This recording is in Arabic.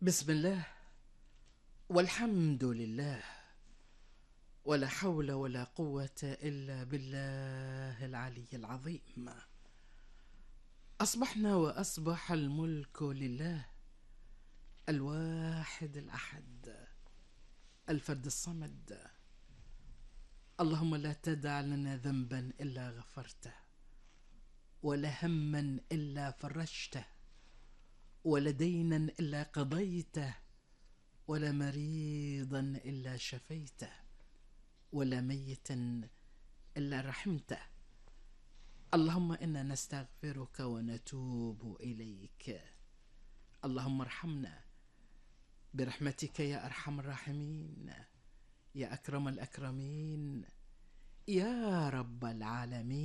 بسم الله والحمد لله، ولا حول ولا قوة إلا بالله العلي العظيم. أصبحنا وأصبح الملك لله الواحد الأحد الفرد الصمد. اللهم لا تدع لنا ذنبا إلا غفرته، ولا هما إلا فرجته، ولا دينا إلا قضيته، ولا مريضا إلا شفيته، ولا ميتا إلا رحمته. اللهم إنا نستغفرك ونتوب إليك. اللهم ارحمنا برحمتك يا أرحم الراحمين، يا أكرم الأكرمين، يا رب العالمين.